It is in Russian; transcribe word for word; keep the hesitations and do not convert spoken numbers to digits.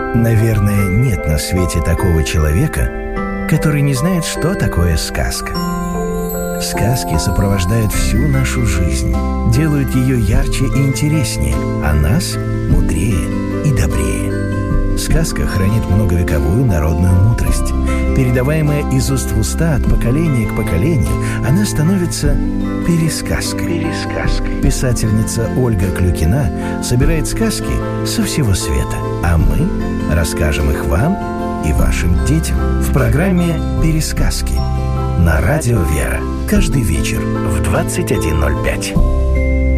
Наверное, нет на свете такого человека, который не знает, что такое сказка. Сказки сопровождают всю нашу жизнь, делают ее ярче и интереснее, а нас мудрее и добрее. Сказка хранит многовековую народную мудрость. Передаваемая из уст в уста от поколения к поколению, она становится пересказкой. пересказкой. Писательница Ольга Клюкина собирает сказки со всего света, а мы расскажем их вам и вашим детям в программе «Пересказки» на радио «Вера». Каждый вечер в двадцать один ноль пять.